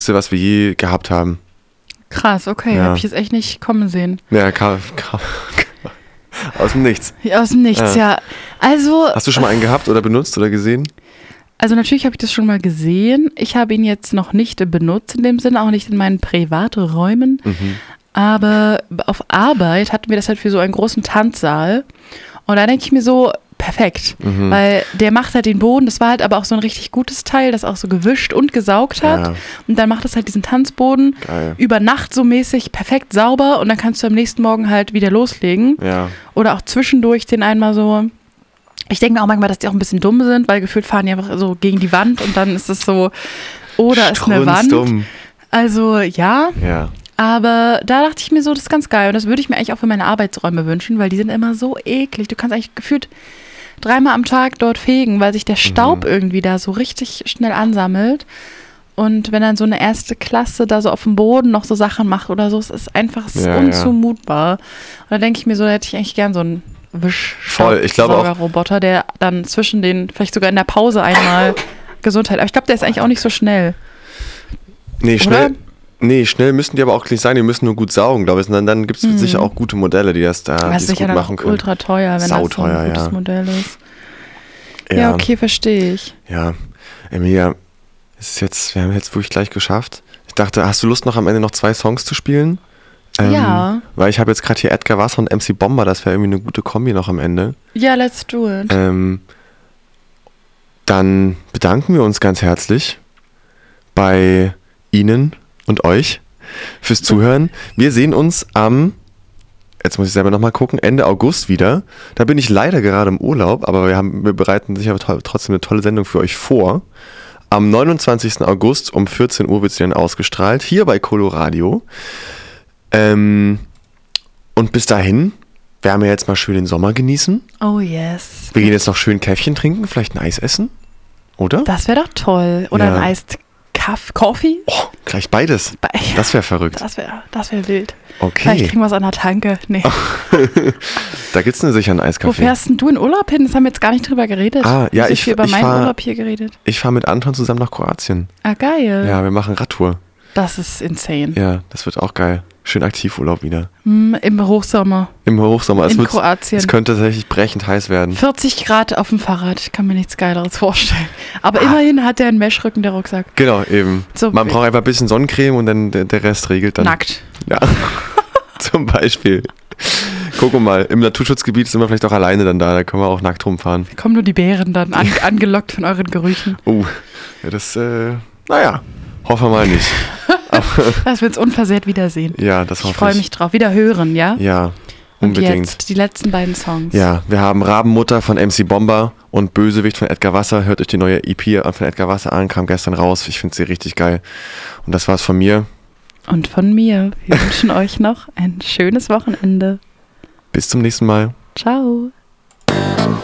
was wir je gehabt haben. Krass, okay, Ja. habe ich jetzt echt nicht kommen sehen. Ja, aus dem Nichts. Aus dem Nichts, ja. Also, Hast du schon mal einen gehabt oder benutzt oder gesehen? also natürlich habe ich das schon mal gesehen. Ich habe ihn jetzt noch nicht benutzt in dem Sinne, auch nicht in meinen privaten Räumen. Aber auf Arbeit hatten wir das halt für so einen großen Tanzsaal. Und da denke ich mir so, perfekt. Weil der macht halt den Boden, das war halt aber auch so ein richtig gutes Teil, das auch so gewischt und gesaugt hat. Ja. Und dann macht es halt diesen Tanzboden Geil. über Nacht so mäßig perfekt sauber und dann kannst du am nächsten Morgen halt wieder loslegen. Ja. Oder auch zwischendurch den einmal so. Ich denke mir auch manchmal, dass die auch ein bisschen dumm sind, weil gefühlt fahren die einfach so gegen die Wand und dann ist es so, da ist eine Wand. Strunzdumm. Also ja, Ja. aber da dachte ich mir so, das ist ganz geil und das würde ich mir eigentlich auch für meine Arbeitsräume wünschen, weil die sind immer so eklig. Du kannst eigentlich gefühlt 3-mal am Tag dort fegen, weil sich der Staub irgendwie da so richtig schnell ansammelt. Und wenn dann so eine erste Klasse da so auf dem Boden noch so Sachen macht oder so, es ist einfach unzumutbar. Und da denke ich mir so, da hätte ich eigentlich gern so einen Wischstaubsaugerroboter, der dann zwischen den, vielleicht sogar in der Pause einmal Gesundheit. Aber ich glaube, der ist eigentlich auch nicht so schnell. Nee, Oder? Schnell müssen die aber auch nicht sein, die müssen nur gut saugen, glaube ich. Und dann gibt es sicher auch gute Modelle, die das Das ist gut sicher dann machen auch können. ultra teuer, wenn das so ein Sauteuer, gutes ja. Modell ist. Ja, okay, verstehe ich. Ja, Emilia, wir haben jetzt wirklich gleich geschafft. Ich dachte, hast du Lust noch am Ende noch 2 Songs zu spielen? Ja. Weil ich habe jetzt gerade hier Edgar Wasser und MC Bomber, das wäre irgendwie eine gute Kombi noch am Ende. Ja, let's do it. Dann bedanken wir uns ganz herzlich bei Ihnen und euch fürs Zuhören. Wir sehen uns jetzt muss ich selber nochmal gucken, Ende August wieder. Da bin ich leider gerade im Urlaub, aber wir bereiten sicher trotzdem eine tolle Sendung für euch vor. Am 29. August um 14 Uhr wird sie dann ausgestrahlt, hier bei Coloradio. Und bis dahin werden wir jetzt mal schön den Sommer genießen. Oh yes. Wir gehen jetzt noch schön Käffchen trinken, vielleicht ein Eis essen, oder? Das wäre doch toll. Oder Ja. ein Iced Coffee? Oh, gleich beides. Das wäre verrückt. Das wär wild. Okay. Vielleicht kriegen wir es an der Tanke. Nee. Da gibt es sicher einen Wo Eiskaffee. fährst denn du in Urlaub hin? Das haben wir jetzt gar nicht drüber geredet. Ja, Wir haben ich viel über meinen fahr- Urlaub hier geredet. Ich fahre mit Anton zusammen nach Kroatien. Ah, geil. Ja, wir machen Radtour. Das ist insane. Ja, das wird auch geil. Schön Aktivurlaub wieder. Im Hochsommer. Im Hochsommer. In Kroatien. Es könnte tatsächlich brechend heiß werden. 40 Grad auf dem Fahrrad. Ich kann mir nichts Geileres vorstellen. Aber immerhin hat der einen Meschrücken, der Rucksack. Genau, eben. So, Man braucht einfach ein bisschen Sonnencreme und dann der Rest regelt dann. Nackt. Ja, zum Beispiel. Guck mal, im Naturschutzgebiet sind wir vielleicht auch alleine dann da können wir auch nackt rumfahren. Kommen nur die Bären dann angelockt von euren Gerüchen. Ja, das, naja, hoffen wir mal nicht. Dass wir uns unversehrt wiedersehen. Ja, das hoffe ich. Ich freue mich drauf. Wieder hören, ja? Ja, Und unbedingt. jetzt die letzten beiden Songs. Ja, wir haben Rabenmutter von MC Bomber und Bösewicht von Edgar Wasser. Hört euch die neue EP von Edgar Wasser an, kam gestern raus. Ich finde sie richtig geil. Und das war's von mir. Und von mir. Wir wünschen euch noch ein schönes Wochenende. Bis zum nächsten Mal. Ciao.